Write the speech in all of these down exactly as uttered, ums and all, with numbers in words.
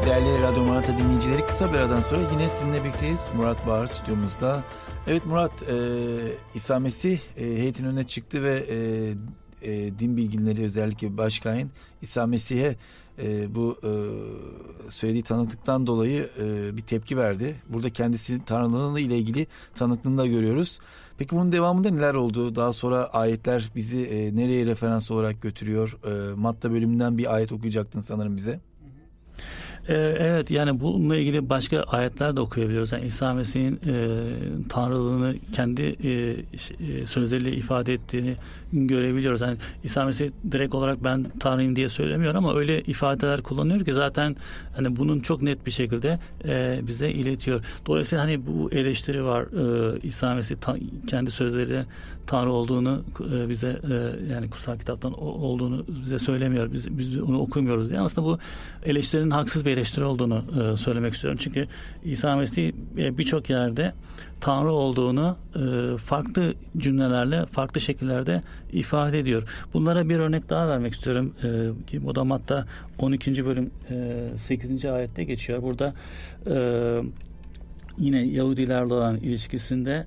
Değerli Radyo Maranatha dinleyicileri, kısa bir aradan sonra yine sizinle birlikteyiz. Murat Bağır stüdyomuzda. Evet Murat, e, İsa Mesih e, heyetin önüne çıktı ve e, e, din bilginleri, özellikle başkayın İsa Mesih'e e, bu e, söylediği tanıklıktan dolayı e, bir tepki verdi. Burada kendisinin tanrılığıyla ile ilgili tanıklığını da görüyoruz. Peki bunun devamında neler oldu? Daha sonra ayetler bizi e, nereye referans olarak götürüyor? E, Matta bölümünden bir ayet okuyacaktın sanırım bize. Evet, yani bununla ilgili başka ayetler de okuyabiliyoruz. Yani İsa Mesih'in e, tanrılığını kendi e, sözleriyle ifade ettiğini görebiliyoruz. Yani İsa Mesih direkt olarak ben Tanrıyım diye söylemiyor ama öyle ifadeler kullanıyor ki zaten hani bunun çok net bir şekilde e, bize iletiyor. Dolayısıyla hani bu eleştiri var. E, İsa Mesih ta, kendi sözleriyle Tanrı olduğunu e, bize e, yani kutsal kitaptan olduğunu bize söylemiyor. Biz, biz onu okumuyoruz diye. Aslında bu eleştirinin haksız bir eleştiri olduğunu e, söylemek istiyorum. Çünkü İsa Mesih e, birçok yerde Tanrı olduğunu e, farklı cümlelerle, farklı şekillerde ifade ediyor. Bunlara bir örnek daha vermek istiyorum. E, ki bu da Matta on ikinci bölüm e, sekizinci ayette geçiyor. Burada e, yine Yahudilerle olan ilişkisinde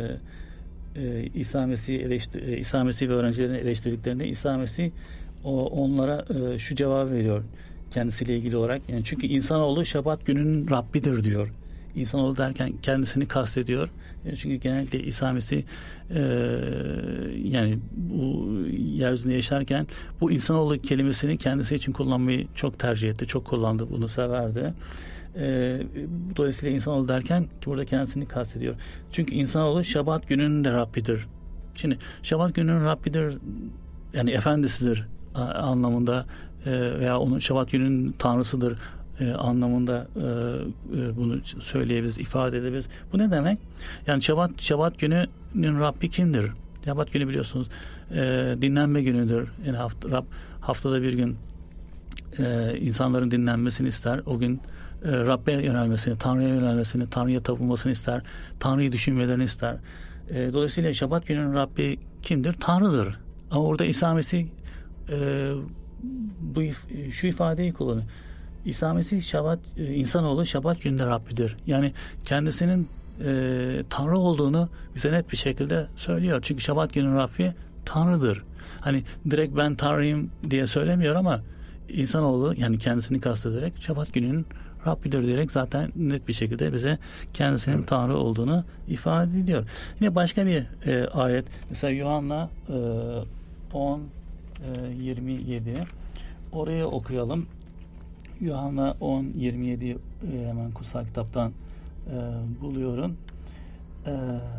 e, e, İsa Mesih eleştir, e, İsa Mesih ve öğrencilerini eleştirdiklerinde İsa Mesih o, onlara e, şu cevabı veriyor kendisiyle ilgili olarak. Yani çünkü insanoğlu Şabat gününün Rabbidir diyor. İnsanoğlu derken kendisini kastediyor. Yani çünkü genellikle İsa Mesih e, yani bu yeryüzünde yaşarken bu insanoğlu kelimesini kendisi için kullanmayı çok tercih etti. Çok kullandı. Bunu severdi. E, dolayısıyla insanoğlu derken burada kendisini kastediyor. Çünkü insanoğlu Şabat gününün de Rabbidir. Şimdi Şabat gününün Rabbidir, yani efendisidir anlamında veya onun Şabat gününün tanrısıdır e, anlamında e, e, bunu söyleyebiliriz, ifade edebiliriz. Bu ne demek? Yani Şabat, Şabat gününün Rabbi kimdir? Şabat günü biliyorsunuz e, dinlenme günüdür. Yani hafta, Rab haftada bir gün e, insanların dinlenmesini ister. O gün e, Rabbe yönelmesini, Tanrı'ya yönelmesini, Tanrı'ya tapılmasını ister. Tanrı'yı düşünmelerini ister. E, dolayısıyla Şabat gününün Rabbi kimdir? Tanrı'dır. Ama orada İsa Mesih e, bu şu ifadeyi kullanıyor. İsa Mesih Şabat, insanoğlu Şabat gününde Rabbidir. Yani kendisinin e, Tanrı olduğunu bize net bir şekilde söylüyor. Çünkü Şabat günün Rabbi Tanrı'dır. Hani direkt ben Tanrıyım diye söylemiyor ama insanoğlu, yani kendisini kastederek Şabat gününün Rabbidir diyerek zaten net bir şekilde bize kendisinin evet. Tanrı olduğunu ifade ediyor. Yine başka bir e, ayet. Mesela Yuhanna e, on yirmi yedi, oraya okuyalım. Yuhanna on yirmi yedi hemen kutsal kitaptan e, buluyorum. E,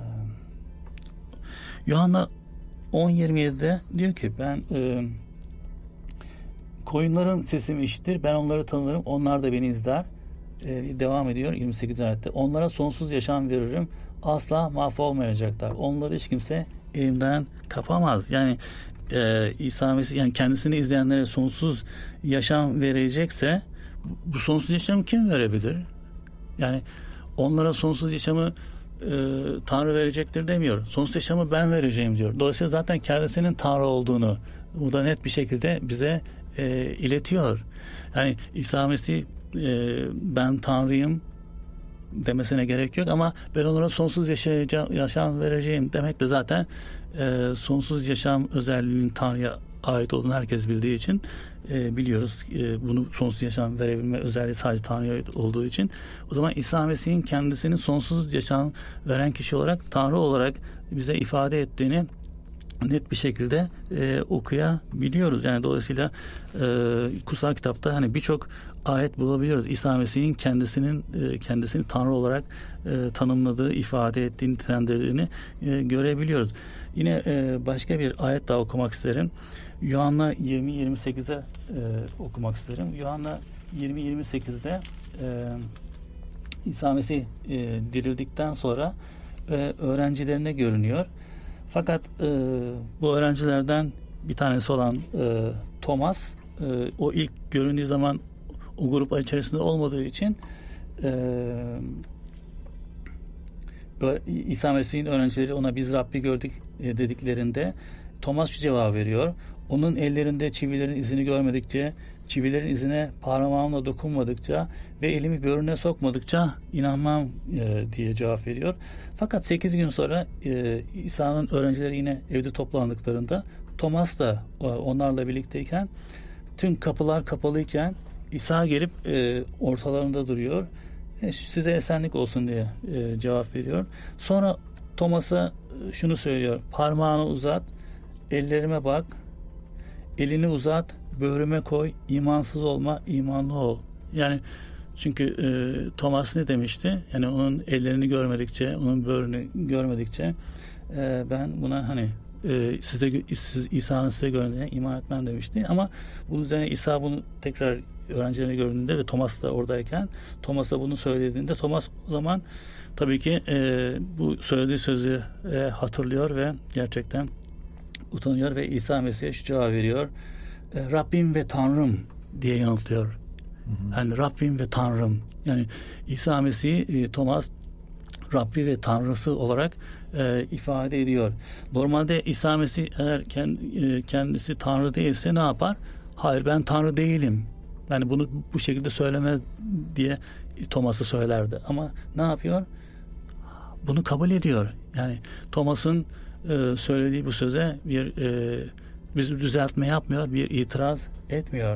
Yuhanna on yirmi yedide diyor ki ben e, koyunların sesimi işitir, ben onları tanırım, onlar da beni izler. E, devam ediyor yirmi sekiz ayette. Onlara sonsuz yaşam veririm, asla mahvolmayacaklar. Onları hiç kimse elimden kapamaz. Yani Ee, İsa Mesih, yani kendisini izleyenlere sonsuz yaşam verecekse bu sonsuz yaşamı kim verebilir? Yani onlara sonsuz yaşamı e, Tanrı verecektir demiyor. Sonsuz yaşamı ben vereceğim diyor. Dolayısıyla zaten kendisinin Tanrı olduğunu bu da net bir şekilde bize e, iletiyor. Yani İsa Mesih e, ben Tanrıyım demesine gerek yok ama ben onlara sonsuz yaşayacağım, yaşam vereceğim demek de zaten e, sonsuz yaşam özelliğinin Tanrı'ya ait olduğunu herkes bildiği için e, biliyoruz. E, bunu sonsuz yaşam verebilme özelliği sadece Tanrı'ya ait olduğu için. O zaman İsa Mesih'in kendisini sonsuz yaşam veren kişi olarak, Tanrı olarak bize ifade ettiğini net bir şekilde e, okuyabiliyoruz. Yani dolayısıyla e, kutsal kitapta hani birçok ayet bulabiliyoruz. İsa Mesih'in kendisinin e, kendisini Tanrı olarak e, tanımladığı, ifade ettiğini, nitelendirdiğini e, görebiliyoruz. Yine e, başka bir ayet daha okumak isterim. Yuhanna yirmi yirmi sekize e, okumak isterim. Yuhanna yirmi yirmi sekizde e, İsa Mesih e, dirildikten sonra e, öğrencilerine görünüyor. Fakat e, bu öğrencilerden bir tanesi olan e, Thomas e, o ilk göründüğü zaman o grup içerisinde olmadığı için e, İsa Mesih'in öğrencileri ona biz Rabbi gördük e, dediklerinde Thomas şu cevap veriyor. Onun ellerinde çivilerin izini görmedikçe çivilerin izine parmağımla dokunmadıkça ve elimi böğrüne sokmadıkça inanmam e, diye cevap veriyor. Fakat sekiz gün sonra e, İsa'nın öğrencileri yine evde toplandıklarında Thomas da e, onlarla birlikteyken tüm kapılar kapalıyken İsa gelip e, ortalarında duruyor. E, size esenlik olsun diye e, cevap veriyor. Sonra Thomas'a şunu söylüyor. Parmağını uzat, ellerime bak, elini uzat, böğrüme koy, imansız olma, imanlı ol. Yani çünkü e, Thomas ne demişti? Yani onun ellerini görmedikçe, onun böğrünü görmedikçe e, ben buna hani e, size siz, İsa'nın size göründüğüne iman etmem demişti. Ama bunun üzerine İsa bunu tekrar öğrencilerini gördüğünde ve Thomas da oradayken Thomas'a bunu söylediğinde Thomas o zaman tabii ki e, bu söylediği sözü e, hatırlıyor ve gerçekten utanıyor ve İsa Mesih'e şu cevap veriyor. E, Rabbim ve Tanrım diye yanıtlıyor. Hı hı. Yani Rabbim ve Tanrım. Yani İsa Mesih e, Thomas Rabbi ve Tanrısı olarak e, ifade ediyor. Normalde İsa Mesih eğer kendisi Tanrı değilse ne yapar? Hayır, ben Tanrı değilim. Yani bunu bu şekilde söylemez diye Thomas'ı söylerdi. Ama ne yapıyor? Bunu kabul ediyor. Yani Thomas'ın e, söylediği bu söze bir e, bir düzeltme yapmıyor, bir itiraz etmiyor.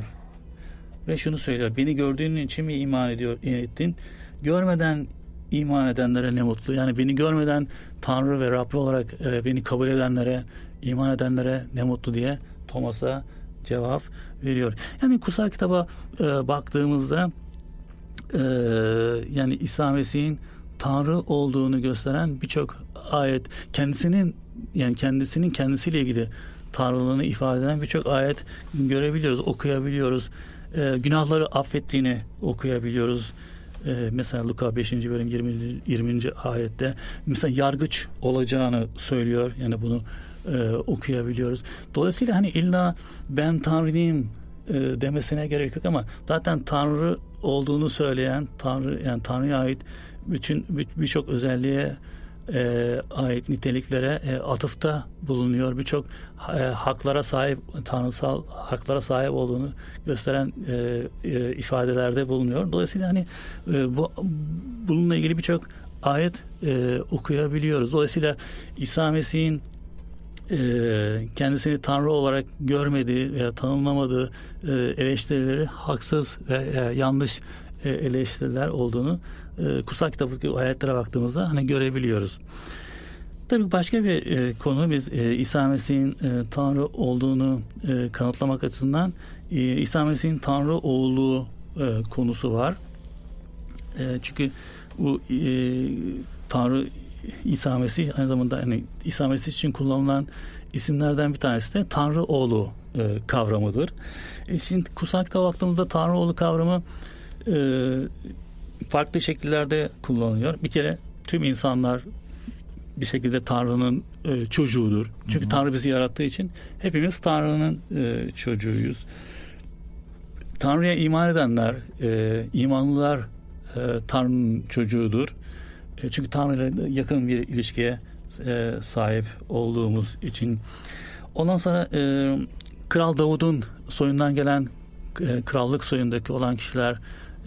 Ve şunu söylüyor. Beni gördüğün için mi iman ediyor, ettin? Görmeden iman edenlere ne mutlu. Yani beni görmeden Tanrı ve Rabbi olarak e, beni kabul edenlere, iman edenlere ne mutlu diye Thomas'a cevap veriyor. Yani kutsal kitaba e, baktığımızda e, yani İsa Mesih'in Tanrı olduğunu gösteren birçok ayet, kendisinin yani kendisinin kendisiyle ilgili Tanrılığını ifade eden birçok ayet görebiliyoruz, okuyabiliyoruz. E, günahları affettiğini okuyabiliyoruz. E, mesela Luka beşinci bölüm yirminci ayette mesela yargıç olacağını söylüyor. Yani bunu e, okuyabiliyoruz. Dolayısıyla hani illa ben Tanrıyım e, demesine gerek yok ama zaten Tanrı olduğunu söyleyen Tanrı yani Tanrı'ya ait bütün birçok özelliğe e, ait niteliklere e, atıfta bulunuyor. Birçok e, haklara sahip, tanrısal haklara sahip olduğunu gösteren e, e, ifadelerde bulunuyor. Dolayısıyla hani e, bu bununla ilgili birçok ayet e, okuyabiliyoruz. Dolayısıyla İsa Mesih'in e, kendisini Tanrı olarak görmediği veya tanımlamadığı e, eleştirileri haksız ve e, yanlış e, eleştiriler olduğunu e, kutsal kitaptaki ayetlere baktığımızda hani görebiliyoruz. Tabii başka bir e, konu biz e, İsa Mesih'in e, Tanrı olduğunu e, kanıtlamak açısından e, İsa Mesih'in Tanrı olduğu e, konusu var. E, çünkü bu e, Tanrı İsa Mesih aynı zamanda hani İsa Mesih için kullanılan isimlerden bir tanesi de Tanrı oğlu e, kavramıdır. E, şimdi kutsal kitaba baktığımızda Tanrı oğlu kavramı e, farklı şekillerde kullanılıyor. Bir kere tüm insanlar bir şekilde Tanrı'nın e, çocuğudur. Çünkü hı hı. Tanrı bizi yarattığı için hepimiz Tanrı'nın e, çocuğuyuz. Tanrı'ya iman edenler, e, imanlılar e, Tanrı'nın çocuğudur. E, çünkü Tanrı'yla yakın bir ilişkiye e, sahip olduğumuz için. Ondan sonra e, Kral Davud'un soyundan gelen e, krallık soyundaki olan kişiler e,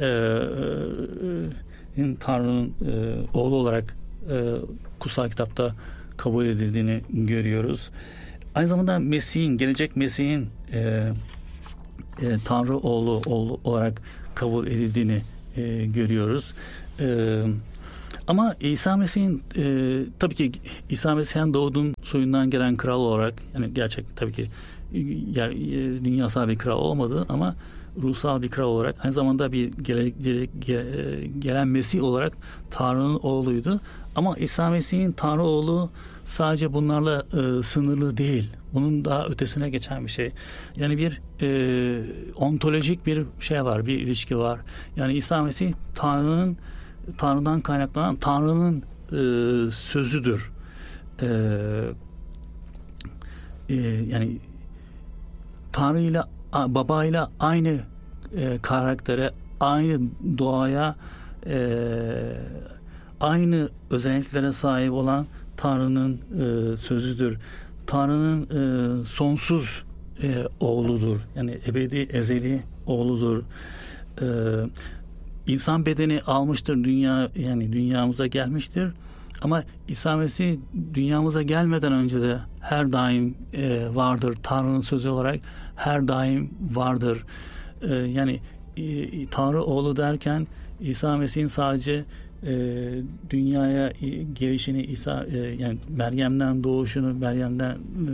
e, Tanrı'nın e, oğlu olarak e, kutsal kitapta kabul edildiğini görüyoruz. Aynı zamanda Mesih'in, gelecek Mesih'in e, e, Tanrı oğlu, oğlu olarak kabul edildiğini e, görüyoruz. E, ama İsa Mesih'in e, tabii ki İsa Mesih'in Davud'un soyundan gelen kral olarak yani gerçek tabii ki yer, dünyasal bir kral olmadı ama ruhsal bir kral olarak aynı zamanda bir gele, gele, gele, gelen Mesih olarak Tanrı'nın oğluydu. Ama İsa Mesih'in Tanrı oğlu sadece bunlarla e, sınırlı değil. Bunun daha ötesine geçen bir şey. Yani bir e, ontolojik bir şey var, bir ilişki var. Yani İsa Mesih Tanrı'nın Tanrı'dan kaynaklanan Tanrı'nın e, sözüdür. E, e, yani Tanrı'yla babayla aynı e, karaktere, aynı doğaya, e, aynı özelliklere sahip olan Tanrı'nın e, sözüdür. Tanrı'nın e, sonsuz e, oğludur. Yani ebedi, ezeli oğludur. Ee, insan bedeni almıştır, dünya yani dünyamıza gelmiştir. Ama İsa Mesih dünyamıza gelmeden önce de her daim e, vardır. Tanrı'nın sözü olarak her daim vardır. E, yani e, Tanrı oğlu derken İsa Mesih'in sadece e, dünyaya gelişini, İsa e, yani Meryem'den doğuşunu, Meryem'den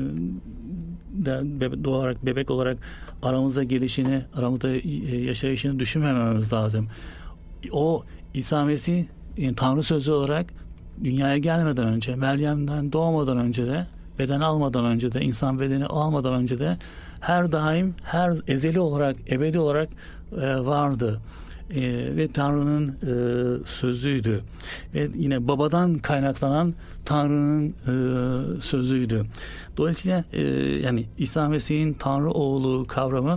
e, de, bebe, doğarak bebek olarak aramıza gelişini, aramızda e, yaşayışını düşünmememiz lazım. O İsa Mesih yani Tanrı sözü olarak dünyaya gelmeden önce, Meryem'den doğmadan önce de, beden almadan önce de, insan bedeni almadan önce de her daim, her ezeli olarak, ebedi olarak e, vardı. E, ve Tanrı'nın e, sözüydü. Ve yine babadan kaynaklanan Tanrı'nın e, sözüydü. Dolayısıyla e, yani İsa Mesih'in Tanrı oğlu kavramı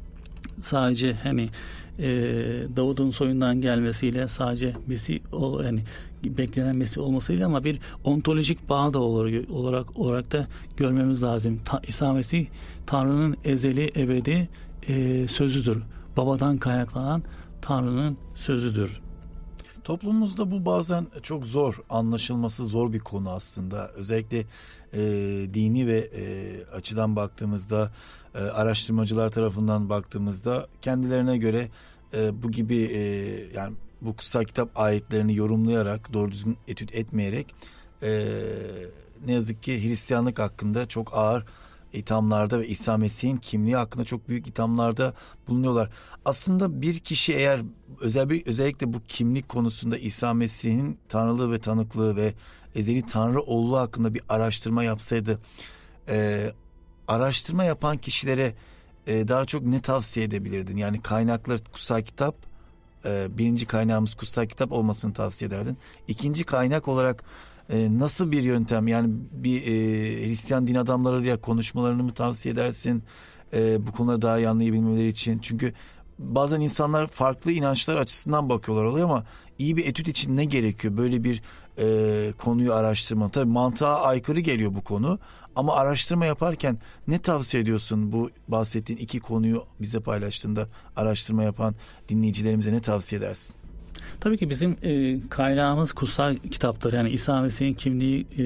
sadece hani e, Davud'un soyundan gelmesiyle sadece Mesih yani beklenen Mesih olmasıyla ama bir ontolojik bağ da olarak olarak, olarak da görmemiz lazım. Ta, İsa Mesih Tanrı'nın ezeli ebedi e, sözüdür. Babadan kaynaklanan Tanrı'nın sözüdür. Toplumumuzda bu bazen çok zor, anlaşılması zor bir konu aslında. Özellikle e, dini ve e, açıdan baktığımızda, e, araştırmacılar tarafından baktığımızda kendilerine göre e, bu gibi e, yani bu kutsal kitap ayetlerini yorumlayarak, doğru düzgün etüt etmeyerek e, ne yazık ki Hristiyanlık hakkında çok ağır ithamlarda ve İsa Mesih'in kimliği hakkında çok büyük ithamlarda bulunuyorlar. Aslında bir kişi eğer özel bir, özellikle bu kimlik konusunda İsa Mesih'in tanrılığı ve tanıklığı ve ezeli Tanrı oğlu hakkında bir araştırma yapsaydı, e, araştırma yapan kişilere e, daha çok ne tavsiye edebilirdin? Yani kaynaklar kutsal kitap, e, birinci kaynağımız kutsal kitap olmasını tavsiye ederdin. İkinci kaynak olarak Ee, nasıl bir yöntem, yani bir e, Hristiyan din adamlarıyla konuşmalarını mı tavsiye edersin e, bu konuları daha iyi anlayabilmeleri için? Çünkü bazen insanlar farklı inançlar açısından bakıyorlar oluyor ama iyi bir etüt için ne gerekiyor böyle bir e, konuyu araştırma? Tabii mantığa aykırı geliyor bu konu ama araştırma yaparken ne tavsiye ediyorsun, bu bahsettiğin iki konuyu bize paylaştığında araştırma yapan dinleyicilerimize ne tavsiye edersin? Tabii ki bizim e, kaynağımız kutsal kitaptır. Yani İsa Mesih'in kimliği e,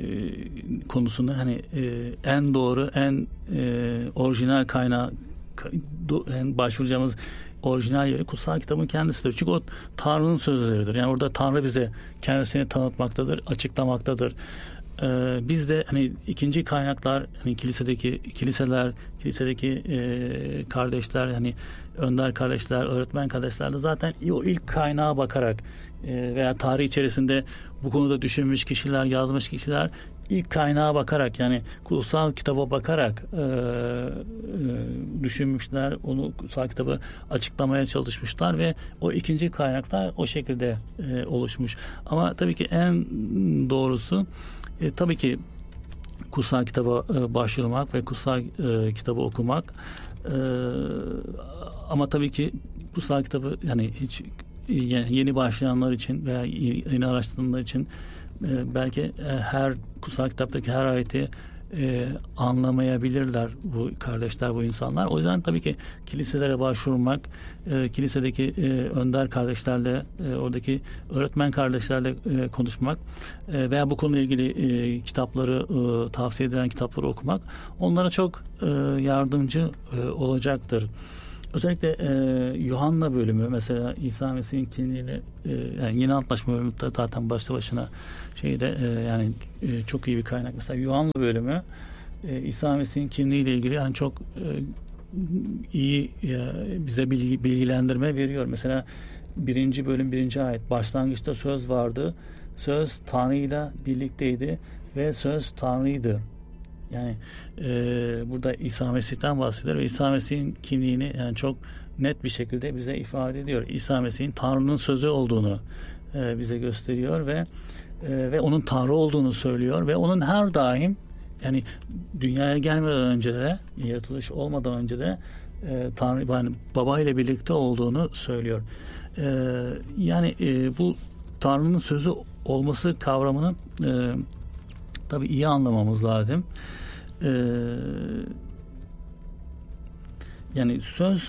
konusunda hani e, en doğru, en e, orijinal kaynağı, en başvuracağımız orijinal yeri kutsal kitabın kendisidir. Çünkü o Tanrı'nın sözleridir. Yani orada Tanrı bize kendisini tanıtmaktadır, açıklamaktadır. Ee, biz de hani ikinci kaynaklar, hani kilisedeki kiliseler, kilisedeki e, kardeşler, hani önder kardeşler, öğretmen kardeşler de zaten o ilk kaynağa bakarak e, veya tarih içerisinde bu konuda düşünmüş kişiler, yazmış kişiler ilk kaynağa bakarak, yani kutsal kitaba bakarak e, e, düşünmüşler, onu kutsal kitabı açıklamaya çalışmışlar ve o ikinci kaynaklar o şekilde e, oluşmuş. Ama tabii ki en doğrusu E, tabii ki kutsal kitaba e, başvurmak ve kutsal e, kitabı okumak. E, ama tabii ki kutsal kitabı yani hiç yani yeni başlayanlar için veya yeni araştıranlar için e, belki e, her kutsal kitaptaki her ayeti e, anlamayabilirler bu kardeşler, bu insanlar. O yüzden tabii ki kiliselere başvurmak, e, kilisedeki e, önder kardeşlerle, e, oradaki öğretmen kardeşlerle e, konuşmak e, veya bu konuyla ilgili e, kitapları, e, tavsiye edilen kitapları okumak onlara çok e, yardımcı e, olacaktır. Özellikle e, Yuhanna bölümü, mesela İsa Mesih'in kimliğini e, yani Yeni Antlaşma bölümü zaten başlı başına şeyde e, yani e, çok iyi bir kaynak. Mesela Yuhanna bölümü e, İsa Mesih'in kimliğiyle ilgili yani çok e, iyi e, bize bilgi, bilgilendirme veriyor. Mesela birinci bölüm birinci ayet, başlangıçta söz vardı, söz Tanrı'yla birlikteydi ve söz Tanrı'ydı. Yani e, burada İsa Mesih'ten bahsediyor ve İsa Mesih'in kimliğini yani çok net bir şekilde bize ifade ediyor. İsa Mesih'in Tanrı'nın sözü olduğunu e, bize gösteriyor ve e, ve onun Tanrı olduğunu söylüyor ve onun her daim, yani dünyaya gelmeden önce de, yaratılış olmadan önce de e, Tanrı, yani Baba ile birlikte olduğunu söylüyor. E, yani e, bu Tanrı'nın sözü olması kavramını e, tabii iyi anlamamız lazım. Ee, yani söz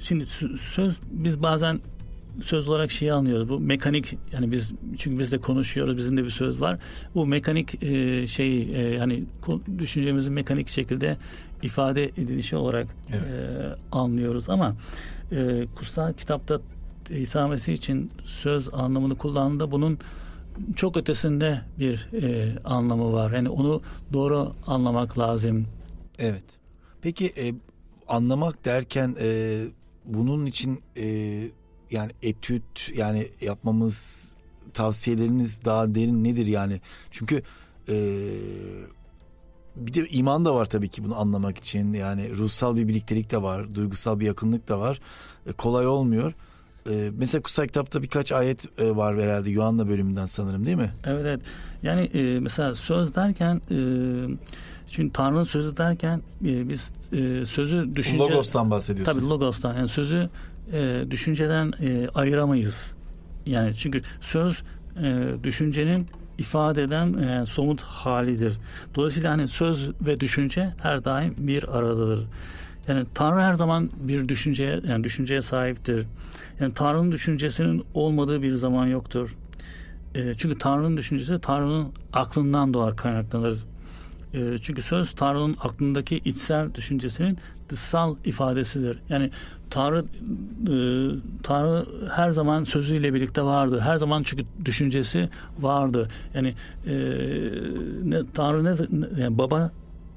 şimdi söz, biz bazen söz olarak şeyi anlıyoruz. Bu mekanik, yani biz, çünkü biz de konuşuyoruz, bizim de bir söz var. Bu mekanik e, şey e, yani düşüncemizin mekanik şekilde ifade edilişi olarak evet. e, anlıyoruz ama e, kutsal kitapta İsa Mesih için söz anlamını kullandığında bunun çok ötesinde bir e, anlamı var. Yani onu doğru anlamak lazım. Evet. Peki e, anlamak derken e, bunun için e, yani etüt, yani yapmamız, tavsiyeleriniz daha derin nedir yani? Çünkü e, bir de iman da var tabii ki bunu anlamak için. Yani ruhsal bir birliktelik de var, duygusal bir yakınlık da var. E, kolay olmuyor. E, mesela kutsal kitapta birkaç ayet e, var herhalde Yuhanna bölümünden sanırım, değil mi? Evet evet. Yani e, mesela söz derken e, çünkü Tanrı'nın sözü derken e, biz e, sözü düşünce... Logos'tan bahsediyorsun. Tabii Logos'tan. Yani sözü e, düşünceden e, ayıramayız. Yani çünkü söz e, düşüncenin ifade eden e, somut halidir. Dolayısıyla hani söz ve düşünce her daim bir aradadır. Yani Tanrı her zaman bir düşünceye, yani düşünceye sahiptir. Yani Tanrı'nın düşüncesinin olmadığı bir zaman yoktur. E, çünkü Tanrı'nın düşüncesi Tanrı'nın aklından doğar, kaynaklanır. E, çünkü söz Tanrı'nın aklındaki içsel düşüncesinin dışsal ifadesidir. Yani Tanrı e, Tanrı her zaman sözüyle birlikte vardı. Her zaman çünkü düşüncesi vardı. Yani e, ne, Tanrı ne yani baba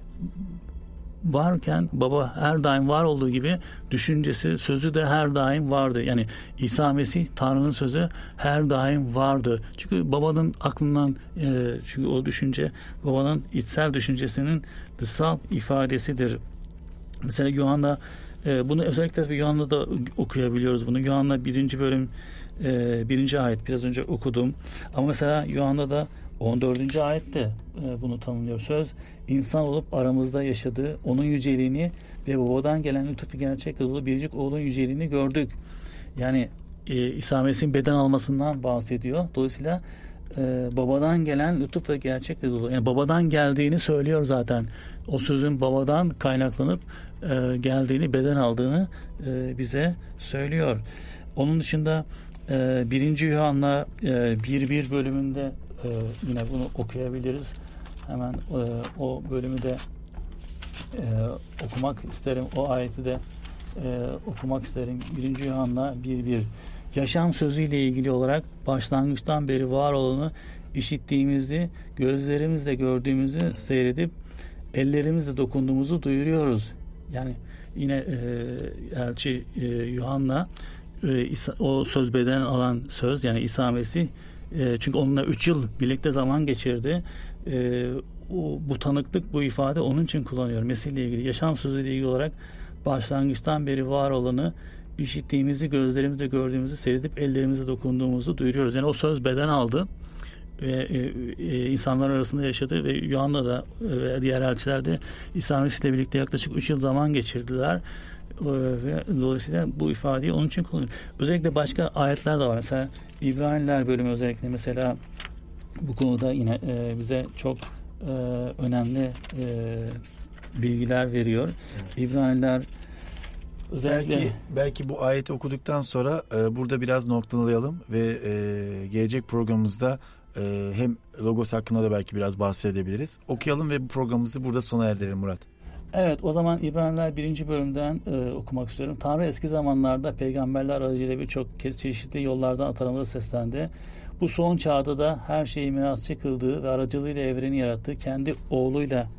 varken baba her daim var olduğu gibi düşüncesi, sözü de her daim vardı. Yani İsa Mesih Tanrı'nın sözü her daim vardı. Çünkü babanın aklından e, çünkü o düşünce babanın içsel düşüncesinin dışsal ifadesidir. Mesela Yuhanna e, bunu özellikle Yuhanna'da okuyabiliyoruz bunu. Yuhanna birinci bölüm e, birinci ayet biraz önce okudum. Ama mesela Yuhanna'da on dördüncü ayette e, bunu tanımlıyor. Söz insan olup aramızda yaşadığı, onun yüceliğini ve babadan gelen lütuf ve gerçekle dolu biricik oğlun yüceliğini gördük. Yani e, İsa Mesih'in beden almasından bahsediyor. Dolayısıyla e, babadan gelen lütuf ve gerçekle dolu. Yani babadan geldiğini söylüyor zaten. O sözün babadan kaynaklanıp e, geldiğini, beden aldığını e, bize söylüyor. Onun dışında e, birinci Yuhanna e, bir bir bölümünde Ee, yine bunu okuyabiliriz. Hemen e, o bölümü de e, okumak isterim. O ayeti de e, okumak isterim. birinci Yuhanna bir bir. Yaşam sözüyle ilgili olarak başlangıçtan beri var olanı işittiğimizi, gözlerimizle gördüğümüzü seyredip ellerimizle dokunduğumuzu duyuruyoruz. Yani yine e, elçi e, Yuhanna e, İsa, o söz beden alan söz, yani İsa Mesih, E, çünkü onunla üç yıl birlikte zaman geçirdi. E, o, bu tanıklık, bu ifade onun için kullanıyor. Mesih ile ilgili, yaşam sözüyle ilgili olarak başlangıçtan beri var olanı işittiğimizi, gözlerimizle gördüğümüzü seyredip ellerimizle dokunduğumuzu duyuruyoruz. Yani o söz beden aldı ve e, e, insanlar arasında yaşadı ve Yuhanna da e, ve diğer elçiler de İsa Mesih ile birlikte yaklaşık üç yıl zaman geçirdiler. Ve dolayısıyla bu ifadeyi onun için kullanıyor. Özellikle başka ayetler de var. Mesela İbraniler bölümü özellikle mesela bu konuda yine e, bize çok e, önemli e, bilgiler veriyor. Evet. İbraniler özellikle... Belki, belki bu ayeti okuduktan sonra e, burada biraz noktalayalım ve e, gelecek programımızda e, hem Logos hakkında da belki biraz bahsedebiliriz. Okuyalım ve bu programımızı burada sona erdirelim Murat. Evet, o zaman İbraniler birinci bölümden e, okumak istiyorum. Tanrı eski zamanlarda peygamberler aracılığıyla birçok kez çeşitli yollardan atalarımıza seslendi. Bu son çağda da her şeyi mirasçı kıldığı ve aracılığıyla evreni yarattığı kendi oğluyla